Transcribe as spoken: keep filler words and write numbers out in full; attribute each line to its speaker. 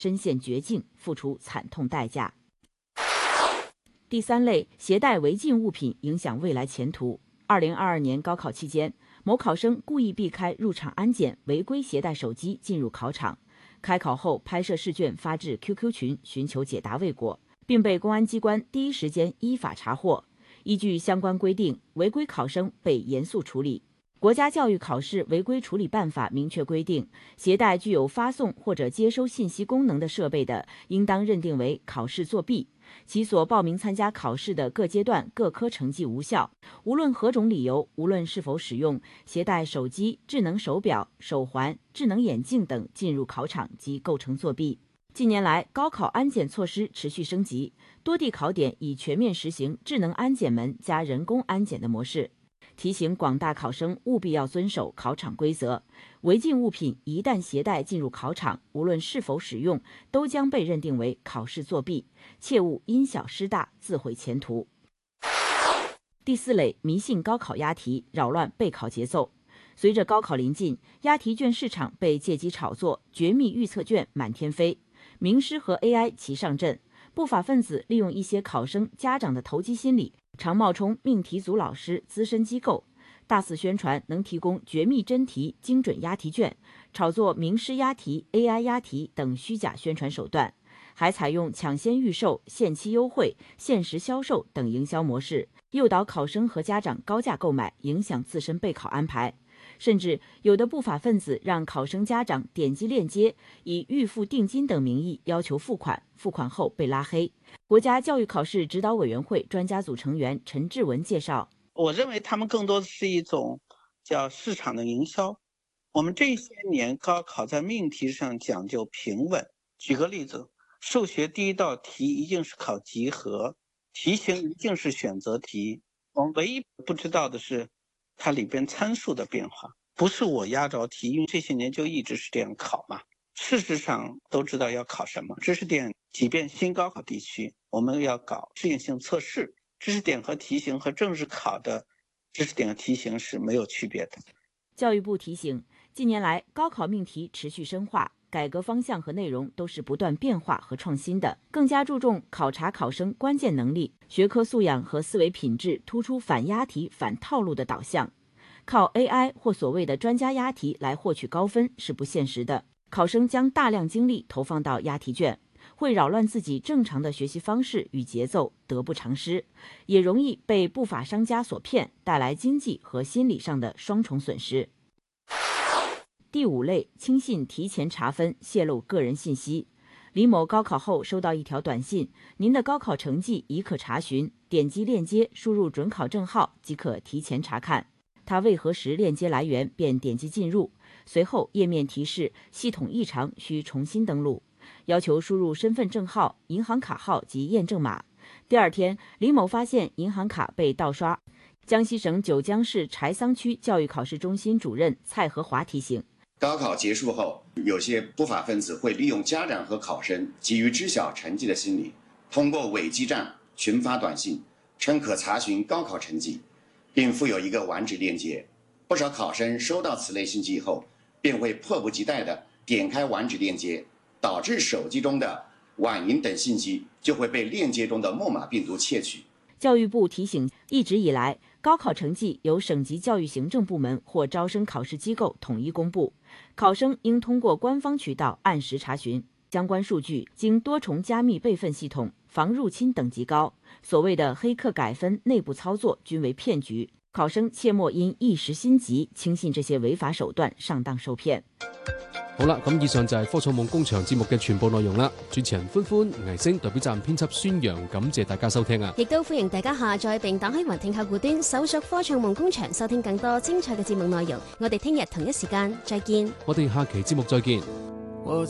Speaker 1: 身陷绝境，付出惨痛代价。第三类，携带违禁物品影响未来前途。二零二二年高考期间，某考生故意避开入场安检，违规携带手机进入考场。开考后拍摄试卷发至 Q Q 群，寻求解答未果，并被公安机关第一时间依法查获。依据相关规定，违规考生被严肃处理。国家教育考试违规处理办法明确规定，携带具有发送或者接收信息功能的设备的，应当认定为考试作弊，其所报名参加考试的各阶段各科成绩无效。无论何种理由，无论是否使用，携带手机、智能手表、手环、智能眼镜等进入考场即构成作弊。近年来，高考安检措施持续升级，多地考点已全面实行智能安检门加人工安检的模式。提醒广大考生务必要遵守考场规则，违禁物品一旦携带进入考场，无论是否使用，都将被认定为考试作弊，切勿因小失大，自毁前途。第四类，迷信高考押题，扰乱备考节奏。随着高考临近，押题卷市场被借机炒作，绝密预测卷满天飞，名师和 A I 齐上阵，不法分子利用一些考生家长的投机心理，常冒充命题组老师、资深机构，大肆宣传能提供绝密真题、精准押题卷，炒作名师押题、A I 押题等虚假宣传手段，还采用抢先预售、限期优惠、限时销售等营销模式，诱导考生和家长高价购买，影响自身备考安排。甚至有的不法分子让考生家长点击链接，以预付定金等名义要求付款，付款后被拉黑。国家教育考试指导委员会专家组成员陈志文介绍，
Speaker 2: 我认为他们更多的是一种叫市场的营销。我们这些年高考在命题上讲究平稳。举个例子，数学第一道题一定是考集合，题型一定是选择题。我们唯一不知道的是它里边参数的变化，不是我压着题，因为这些年就一直是这样考嘛。事实上都知道要考什么。知识点，即便新高考地区，我们要搞适应性测试，知识点和题型和正式考的知识点和题型是没有区别的。
Speaker 1: 教育部提醒，近年来高考命题持续深化，改革方向和内容都是不断变化和创新的，更加注重考察考生关键能力、学科素养和思维品质，突出反押题、反套路的导向。靠 A I 或所谓的专家押题来获取高分是不现实的，考生将大量精力投放到押题卷，会扰乱自己正常的学习方式与节奏，得不偿失，也容易被不法商家所骗，带来经济和心理上的双重损失。第五类，轻信提前查分，泄露个人信息。李某高考后收到一条短信，您的高考成绩已可查询，点击链接输入准考证号即可提前查看。他未核实链接来源，便点击进入，随后页面提示系统异常，需重新登录，要求输入身份证号、银行卡号及验证码。第二天，李某发现银行卡被盗刷。江西省九江市柴桑区教育考试中心主任蔡和华提醒，
Speaker 3: 高考结束后，有些不法分子会利用家长和考生急于知晓成绩的心理，通过伪记账群发短信，称可查询高考成绩，并附有一个网址链接。不少考生收到此类信息以后，便会迫不及待地点开网址链接，导致手机中的网银等信息就会被链接中的木马病毒窃取。
Speaker 1: 教育部提醒，一直以来，高考成绩由省级教育行政部门或招生考试机构统一公布，考生应通过官方渠道按时查询。相关数据经多重加密备份系统，防入侵等级高。所谓的黑客改分、内部操作均为骗局，考生切莫因一时心急轻信這些違法手段，上當受騙。
Speaker 4: 好啦，咁以上就係科創夢工場節目嘅全部內容啦。主持人歡歡、倪星代表站編輯孫陽，感謝大家收聽啊！
Speaker 5: 亦都歡迎大家下載並打開雲聽客戶端，搜索科創夢工場，收聽更多精彩嘅節目內容。我哋聽日同一時間再見。
Speaker 4: 我哋下期節目再見。